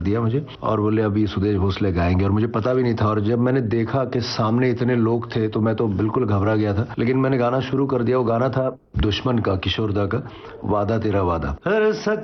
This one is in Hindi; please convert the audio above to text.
दिया मुझे और बोले अभी सुदेश भोसले गाएंगे और मुझे पता भी नहीं था। और जब मैंने देखा कि सामने इतने लोग थे तो मैं तो बिल्कुल घबरा गया था, लेकिन मैंने गाना शुरू कर दिया। वो गाना था दुश्मन का, किशोर दा का, वादा तेरा वादा। अरे सच